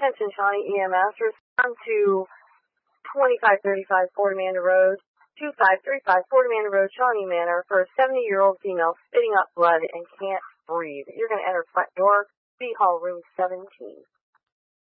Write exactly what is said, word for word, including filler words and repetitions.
Attention Shawnee E M S, respond to twenty-five thirty-five Fort Amanda Road, twenty-five thirty-five Fort Amanda Road, Shawnee Manor, for a seventy-year-old female spitting up blood and can't breathe. You're going to enter front door, B Hall, room seventeen.